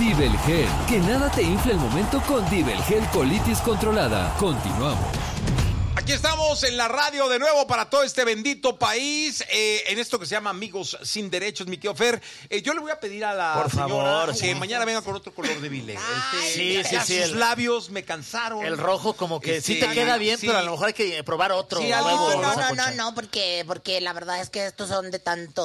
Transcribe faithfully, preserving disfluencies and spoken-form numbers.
Dibelgel, que nada te infle el momento con Dibelgel Colitis Controlada. Continuamos. Aquí estamos en la radio de nuevo para todo este bendito país, eh, en esto que se llama Amigos Sin Derechos, mi tío Fer. Eh, yo le voy a pedir a la Por señora favor, que sí. mañana venga con otro color de bile. Este, sí, sí, ya sí, sus el- labios me cansaron. El rojo como que Este, sí te queda bien, sí. pero a lo mejor hay que probar otro Sí, nuevo. algo- No, no, Rosa no, Concha. no, no, porque, porque la verdad es que estos son de tanto